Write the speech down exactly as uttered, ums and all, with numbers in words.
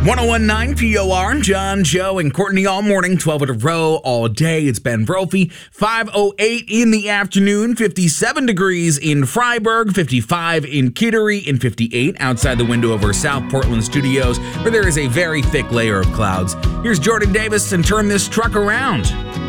one oh one point nine P O R, John, Joe, and Courtney all morning, twelve at a row all day. It's Ben Brophy. five oh eight in the afternoon, fifty-seven degrees in Freiburg, fifty-five in Kittery, and fifty-eight outside the window of our South Portland studios, where there is a very thick layer of clouds. Here's Jordan Davis and Turn This Truck Around.